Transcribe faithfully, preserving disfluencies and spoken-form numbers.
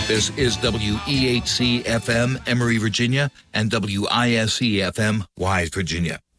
This is W E H C F M, Emory, Virginia, and W I S E F M, Wise, Virginia.